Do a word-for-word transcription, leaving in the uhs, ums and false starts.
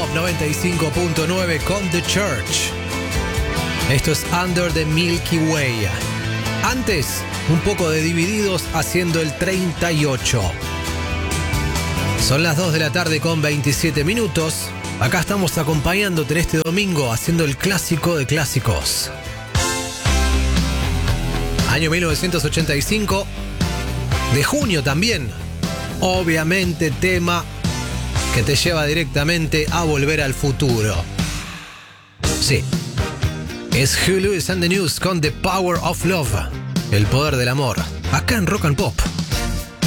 Pop noventa y cinco punto nueve con The Church. Esto es Under the Milky Way. Antes, un poco de Divididos haciendo el treinta y ocho. Son las dos de la tarde con veintisiete minutos. Acá estamos acompañándote en este domingo haciendo el clásico de clásicos. Año mil novecientos ochenta y cinco. De junio también. Obviamente tema que te lleva directamente a Volver al Futuro. Sí. Es Huey Lewis and the News con The Power of Love. El poder del amor. Acá en Rock and Pop.